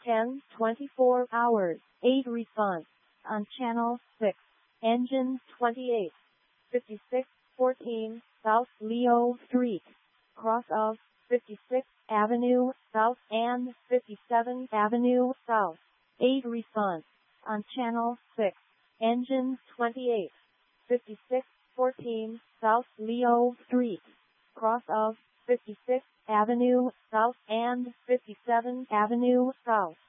10:24 hours, 8 response. On channel 6. Engine 28. 5614 South Leo Street. Cross of 56th Avenue South and 57th Avenue South. 8 response. On channel 6. Engine 28. 5614 South Leo Street. Cross of 56th Avenue South and 57th Avenue South.